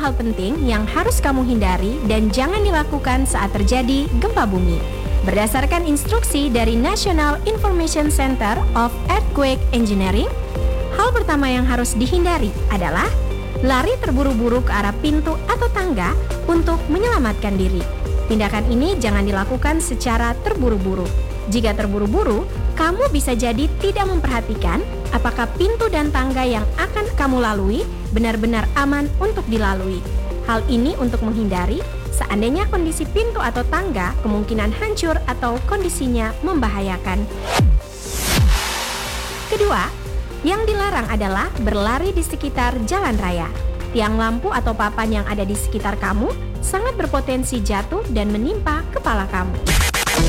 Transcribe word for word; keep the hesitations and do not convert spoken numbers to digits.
hal penting yang harus kamu hindari dan jangan dilakukan saat terjadi gempa bumi. Berdasarkan instruksi dari National Information Center of Earthquake Engineering, hal pertama yang harus dihindari adalah lari terburu-buru ke arah pintu atau tangga untuk menyelamatkan diri. Tindakan ini jangan dilakukan secara terburu-buru. Jika terburu-buru, kamu bisa jadi tidak memperhatikan apakah pintu dan tangga yang akan kamu lalui benar-benar aman untuk dilalui. Hal ini untuk menghindari seandainya kondisi pintu atau tangga kemungkinan hancur atau kondisinya membahayakan. Kedua, yang dilarang adalah berlari di sekitar jalan raya. Tiang lampu atau papan yang ada di sekitar kamu sangat berpotensi jatuh dan menimpa kepala kamu.